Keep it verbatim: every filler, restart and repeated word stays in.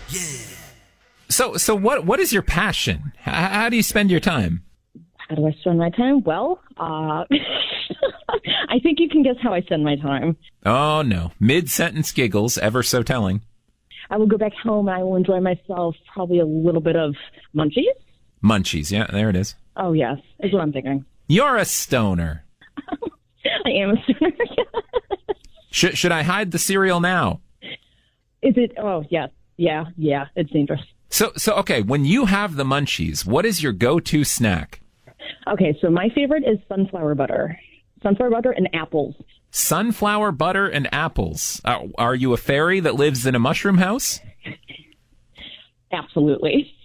So, so what, what is your passion? How, how do you spend your time? How do I spend my time? Well, uh, I think you can guess how I spend my time. Oh, no. Mid-sentence giggles, ever so telling. I will go back home and I will enjoy myself probably a little bit of munchies. Munchies, yeah, there it is. Oh, yes, is what I'm thinking. You're a stoner. I am a stoner. Should, should I hide the cereal now? Is it? Oh, yes. Yeah, yeah, it's dangerous. So, so okay, when you have the munchies, what is your go-to snack? Okay, so my favorite is sunflower butter. Sunflower butter and apples. Sunflower butter and apples. Uh, are you a fairy that lives in a mushroom house? Absolutely.